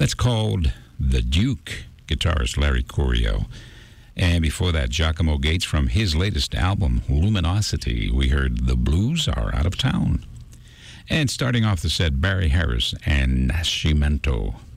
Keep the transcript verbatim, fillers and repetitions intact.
That's called The Duke, guitarist Larry Coryell. And before that, Giacomo Gates from his latest album, Luminosity. We heard The Blues Are Out of Town. And starting off the set, Barry Harris and Nascimento.